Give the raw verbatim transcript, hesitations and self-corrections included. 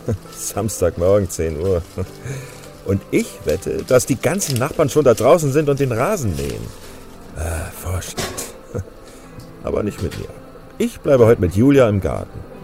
Samstagmorgen, zehn Uhr. Und ich wette, dass die ganzen Nachbarn schon da draußen sind und den Rasen mähen. Ah, Vorstadt. Aber nicht mit mir. Ich bleibe heute mit Julia im Garten.